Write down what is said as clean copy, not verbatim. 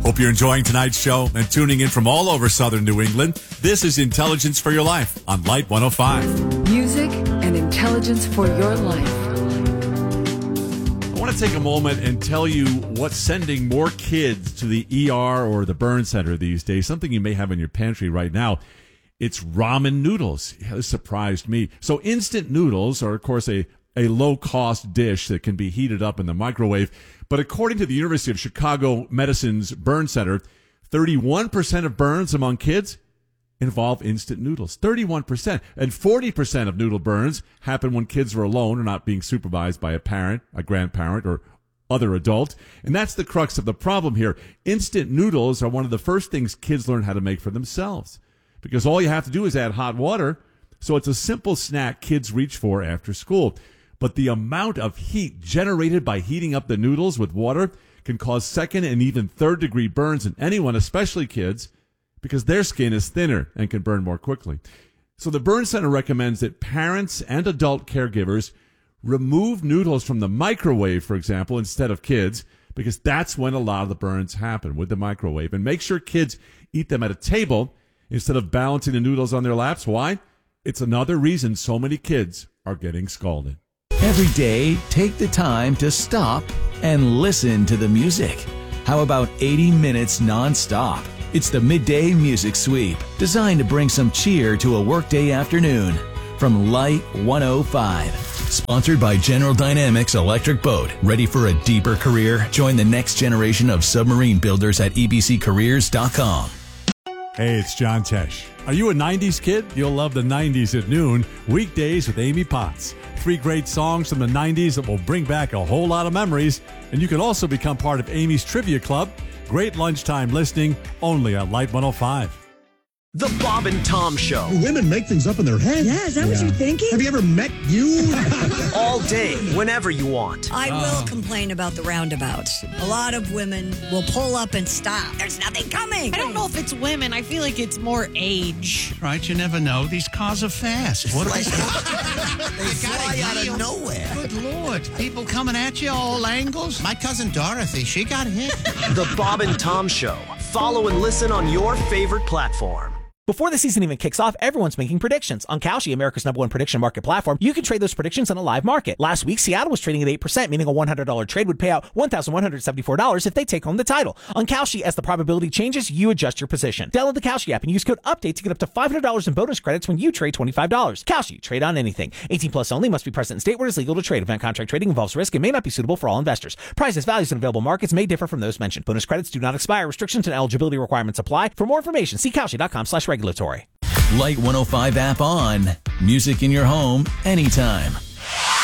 Hope you're enjoying tonight's show and tuning in from all over southern New England. This is Intelligence for Your Life on Light 105. Music and intelligence for your life. I want to take a moment and tell you what's sending more kids to the ER or the burn center these days. Something you may have in your pantry right now. It's ramen noodles. Yeah, this surprised me. So instant noodles are, of course, a low-cost dish that can be heated up in the microwave. But according to the University of Chicago Medicine's Burn Center, 31% of burns among kids involve instant noodles. 31%. And 40% of noodle burns happen when kids are alone or not being supervised by a parent, a grandparent, or other adult. And that's the crux of the problem here. Instant noodles are one of the first things kids learn how to make for themselves, because all you have to do is add hot water. So it's a simple snack kids reach for after school. But the amount of heat generated by heating up the noodles with water can cause second and even third degree burns in anyone, especially kids, because their skin is thinner and can burn more quickly. So the Burn Center recommends that parents and adult caregivers remove noodles from the microwave, for example, instead of kids, because that's when a lot of the burns happen, with the microwave. And make sure kids eat them at a table instead of balancing the noodles on their laps. Why? It's another reason so many kids are getting scalded. Every day, take the time to stop and listen to the music. How about 80 minutes nonstop? It's the Midday Music Sweep, designed to bring some cheer to a workday afternoon. From Light 105. Sponsored by General Dynamics Electric Boat. Ready for a deeper career? Join the next generation of submarine builders at ebccareers.com. Hey, it's John Tesh. Are you a 90s kid? You'll love the 90s at noon, weekdays with Amy Potts. 3 great songs from the 90s that will bring back a whole lot of memories. And you can also become part of Amy's Trivia Club. Great lunchtime listening, only at Light 105. The Bob and Tom Show. Do women make things up in their head? Yeah, is that what you're thinking? Have you ever met you? All day, whenever you want. I will complain about the roundabouts. A lot of women will pull up and stop. There's nothing coming. I don't know if it's women. I feel like it's more age. Right, you never know. These cars are fast. What are They fly out of nowhere. Good Lord. People coming at you all angles. My cousin Dorothy, she got hit. The Bob and Tom Show. Follow and listen on your favorite platform. Before the season even kicks off, everyone's making predictions. On Kalshi, America's #1 prediction market platform, you can trade those predictions on a live market. Last week, Seattle was trading at 8%, meaning a $100 trade would pay out $1,174 if they take home the title. On Kalshi, as the probability changes, you adjust your position. Download the Kalshi app and use code UPDATE to get up to $500 in bonus credits when you trade $25. Kalshi, trade on anything. 18 plus only, must be present in state where it is legal to trade. Event contract trading involves risk and may not be suitable for all investors. Prices, values, and available markets may differ from those mentioned. Bonus credits do not expire. Restrictions and eligibility requirements apply. For more information, see Kalshi.com/regulatory. Light 105 app on. Music in your home anytime.